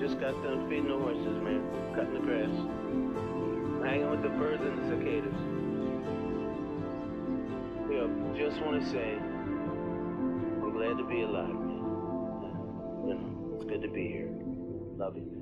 just got done feeding the horses, man. Cutting the grass. Hanging with the birds and the cicadas. Yo, just want to say, I'm glad to be alive, man. You know, it's good to be here. Love you.